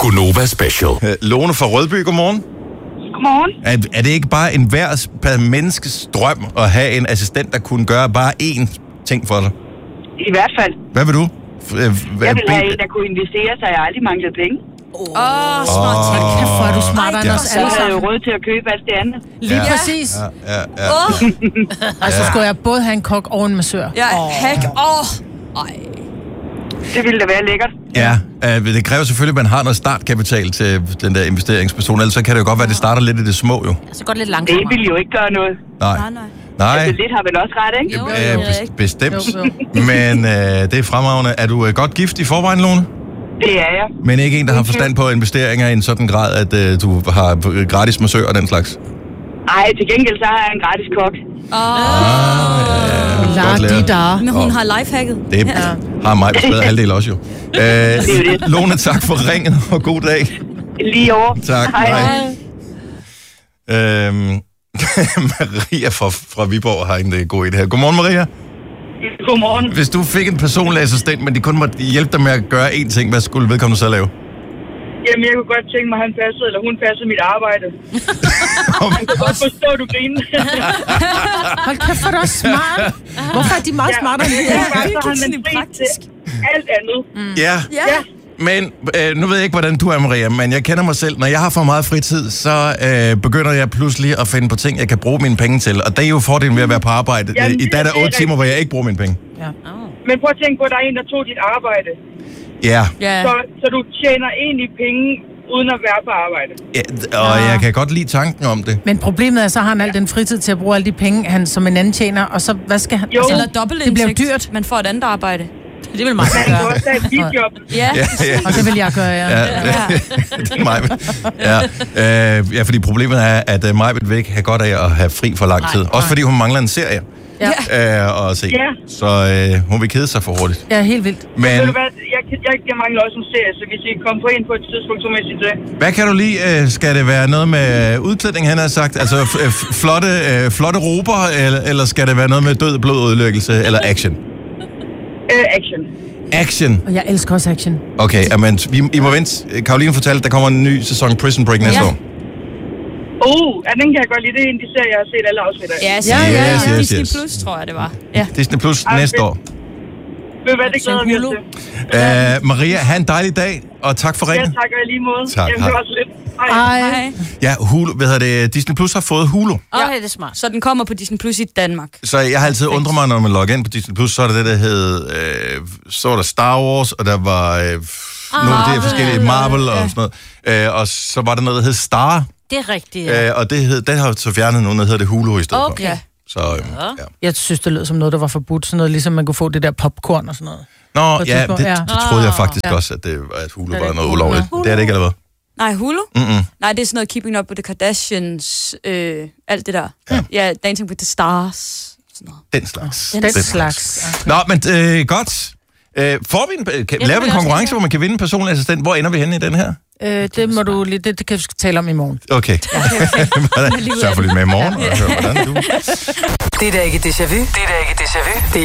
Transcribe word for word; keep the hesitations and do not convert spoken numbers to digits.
Gunova Special. Øh, Lone fra Rødby, godmorgen. Godmorgen. Er, er det ikke bare en hver menneskes drøm at have en assistent, der kunne gøre bare én ting for dig? I hvert fald. Hvad vil du? F- øh, Jeg hvad- vil have en, der kunne investere, så jeg aldrig manglede penge. Åh, oh, smart. Åh. Oh. Kæft, hvor er du smartere end Ja. os Så alle havde jeg jo sammen. råd til at købe alt det andet. Lige Ja. præcis. Ja, ja, ja. Oh. Og så skulle jeg både have en kok og en massør. Ja, hack. Åh. Ej. Det ville da være lækkert. Ja, øh, det kræver selvfølgelig, at man har noget startkapital til den der investeringsperson, ellers så kan det jo godt være, at det starter lidt i det små jo. Så går det lidt Det langsommere. ville jo ikke gøre noget. Nej, Nej, nej. nej. Altså, lidt har vel også ret, ikke? Jo, Øh, jo, bes- ikke? bestemt. Jo, Men øh, det er fremragende. Er du øh, godt gift i forvejen, Lone? Det er jeg. Men ikke en, der har forstand på investeringer i en sådan grad, at øh, du har gratis massør og den slags? Ej, til gengæld så har jeg en gratis kok. Åh. Ah, La godt lært. di da. Men hun Åh. har lifehacket. Det har mig bedre halvdel også jo. Øh, Lone, tak for ringen, og god dag. Lige over. Tak. Hej. Hej. Øhm, Maria fra, fra Viborg har en uh, god idé her. Godmorgen, Maria. Godmorgen. Hvis du fik en personlig assistent, men de kun måtte hjælpe dig med at gøre én ting, hvad skulle vedkommende så lave? Jamen, jeg kunne godt tænke mig, at han passede, eller hun passede mit arbejde. Jeg kan godt forstå, at du griner. Hold kæft, hvor er du også smart. Hvorfor er de meget smartere end Ja, det? så har man fri til alt andet. Ja. Ja. Men øh, nu ved jeg ikke, hvordan du er, Maria, men jeg kender mig selv. Når jeg har for meget fritid, så øh, begynder jeg pludselig at finde på ting, jeg kan bruge mine penge til. Og det er jo fordelen ved at være på arbejde. Jamen, I dag er der det er otte timer, hvor jeg ikke bruger mine penge. Ja. Men prøv at tænke på, at der er en, der tog dit arbejde. Ja. Ja. Så, så du tjener egentlig penge, uden at være på arbejde. ja og jeg kan godt lide tanken om det. Men problemet er, så har han al den fritid til at bruge alle de penge, han som en anden tjener, og så, hvad skal han? Jo. Eller dobbelt det bliver jo indtægt. dyrt. Man får et andet arbejde. Det vil man Man kan gøre. også have et bidjob. Ja. Ja, ja. Og det vil jeg gøre, ja. Ja, det er mig. Ja, øh, ja, fordi problemet er, at uh, Majbet vil ikke have godt af at have fri for lang tid. Også fordi hun mangler en serie Ja, øh, at se. Ja. Så øh, hun vil kede sig for hurtigt. ja helt vildt. Ved Men du hvad, jeg, jeg, jeg mangler også en serie, så hvis I kommer på en på et tidspunkt, så må jeg sige det. hvad kan du lide? Øh, skal det være noget med udklædning, han har sagt? Altså f- f- flotte, øh, flotte rober, eller, eller skal det være noget med død, blod, ødelæggelse, eller action? Uh, action. Action. Og jeg elsker også action. Okay, amen, vi, I må vente. Karoline fortalte, at der kommer en ny sæson Prison Break næste Ja. år. Uh, ja, den kan jeg godt lide. Det er en af de serier, jeg har set alle afsnit af. Ja, så Ja, ja, Yes, ja. yes, Disney yes. Plus, tror jeg, det var. Ja. Disney Plus Ej, næste fedt. år. Ved du hvad, det glæder vi Hulu. os til. Uh, Maria, have en dejlig dag, og tak for Ja, ringen. tak og i lige måde. Tak, Jamen, hej. det var også lidt. Hej. Ej. Hej. Ja, Hulu, hvad hedder det? Disney Plus har fået Hulu. Okay, det er smart. Så den kommer på Disney Plus i Danmark. Så jeg har altid undret mig, når man logger ind på Disney Plus, så er der det, der hed, øh, så var der Star Wars, og der var øh, nogle af de her forskellige Marvel og sådan noget. Øh, og så var der noget, der hed Star, Det er rigtigt, ja. øh, og det, hed, det har så fjernet nogen, der hedder det Hulu i stedet Okay. for. Ja. Så, øh, ja. Jeg synes, det lød som noget, der var forbudt. Sådan noget, ligesom man kunne få det der popcorn og sådan noget. Nå, På et ja, tidspunkt, det, ja. det troede jeg faktisk Ja. også, at, det, at Hulu Er var det noget Hulu? ulovligt. Hulu? Det er det ikke, eller hvad? Nej, Hulu? Mm-mm. Nej, det er sådan noget Keeping Up with the Kardashians, øh, alt det der. Ja. Ja, Dancing with the Stars. Sådan noget. Den slags. Den slags. Nå, men øh, godt. Øh, får vi en, kan, det laver vil vi en jeg konkurrence, også hvor man kan vinde en personlig assistent? Hvor ender vi henne i den her? Øh, det må du lige, det, det kan vi tale om i morgen. Okay. Sørg for lidt med i morgen. Og hør, hvordan du... Det er da ikke déjà vu. Det er da ikke déjà vu. Det